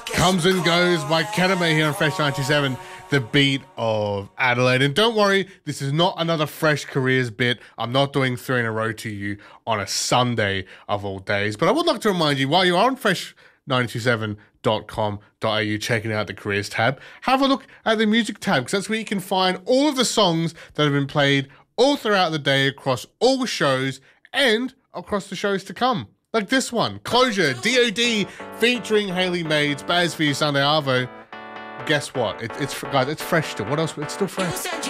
Comes and Goes by Kename here on Fresh 97, the beat of Adelaide. And don't worry, this is not another Fresh Careers bit. I'm not doing 3 in a row to you on a Sunday of all days. But I would like to remind you, while you are on fresh927.com.au checking out the careers tab, have a look at the music tab, because that's where you can find all of the songs that have been played all throughout the day across all shows and across the shows to come. Like this one, Closure, DOD, featuring Hayley Mades, Baz for You Sunday Arvo. Guess what? Guys, it's fresh still. What else? It's still fresh.